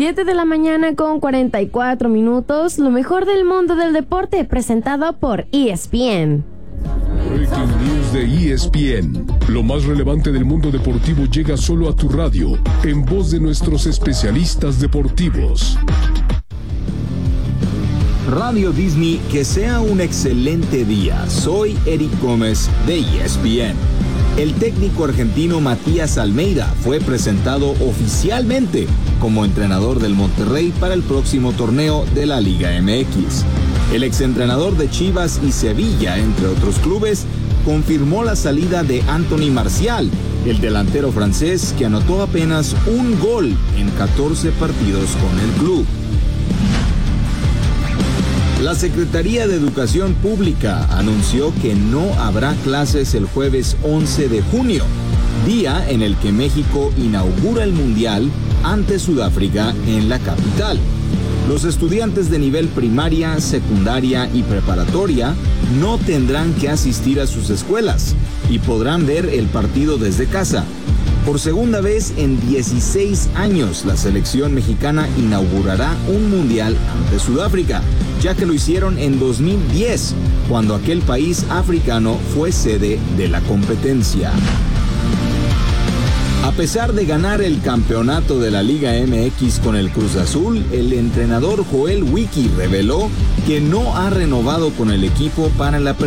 7 de la mañana con 44 minutos, lo mejor del mundo del deporte, presentado por ESPN. Breaking News de ESPN. Lo más relevante del mundo deportivo llega solo a tu radio, en voz de nuestros especialistas deportivos. Radio Disney, que sea un excelente día. Soy Eric Gómez de ESPN. El técnico argentino Matías Almeida fue presentado oficialmente como entrenador del Monterrey para el próximo torneo de la Liga MX. El exentrenador de Chivas y Sevilla, entre otros clubes, confirmó la salida de Anthony Martial, el delantero francés que anotó apenas un gol en 14 partidos con el club. La Secretaría de Educación Pública anunció que no habrá clases el jueves 11 de junio, día en el que México inaugura el Mundial ante Sudáfrica en la capital. Los estudiantes de nivel primaria, secundaria y preparatoria no tendrán que asistir a sus escuelas y podrán ver el partido desde casa. Por segunda vez en 16 años, la selección mexicana inaugurará un mundial ante Sudáfrica, ya que lo hicieron en 2010, cuando aquel país africano fue sede de la competencia. A pesar de ganar el campeonato de la Liga MX con el Cruz Azul, el entrenador Joel Wiki reveló que no ha renovado con el equipo para la